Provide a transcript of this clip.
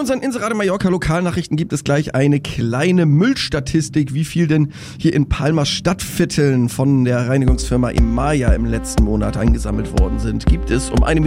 unseren Inserate Mallorca Lokalnachrichten gibt es gleich eine kleine Müllstatistik, wie viel denn hier in Palmas Stadtvierteln von der Reinigungsfirma Imaya im letzten Monat eingesammelt worden sind. Gibt es um 1